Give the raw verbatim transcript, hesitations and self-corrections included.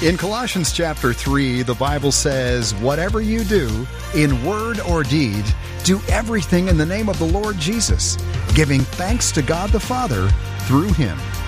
In Colossians chapter three, the Bible says, "Whatever you do, in word or deed, do everything in the name of the Lord Jesus, giving thanks to God the Father through Him."